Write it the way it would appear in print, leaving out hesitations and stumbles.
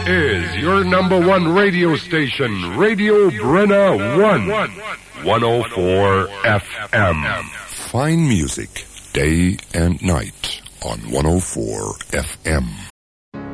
is your number one radio station, Radio Brenna 104 FM. Fine music, day and night on 104 FM.